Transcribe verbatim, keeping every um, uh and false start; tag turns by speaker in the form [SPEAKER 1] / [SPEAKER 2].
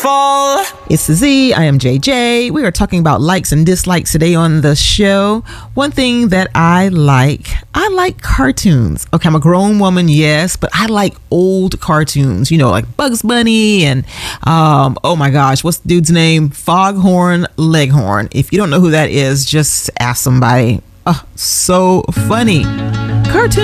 [SPEAKER 1] fall.
[SPEAKER 2] It's the Z. I am J J. We are talking about likes and dislikes today on the show. One thing that I like, I like cartoons. Okay, I'm a grown woman, yes, but I like old cartoons, you know, like Bugs Bunny and, um, oh my gosh, what's the dude's name? Foghorn Leghorn. If you don't know who that is, just ask somebody. Oh, so funny. Cartoons.